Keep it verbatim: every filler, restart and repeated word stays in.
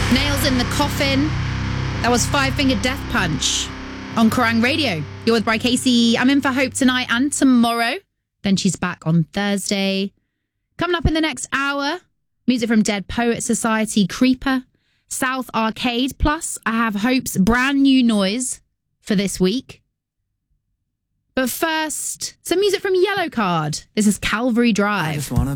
Nails in the Coffin. That was Five Finger Death Punch on Kerrang Radio. You're with Bri Casey. I'm in for Hope tonight and tomorrow. Then she's back on Thursday. Coming up in the next hour, music from Dead Poet Society, Creeper, South Arcade. Plus, I have Hope's brand new noise for this week. But first, some music from Yellow Card. This is Calvary Drive.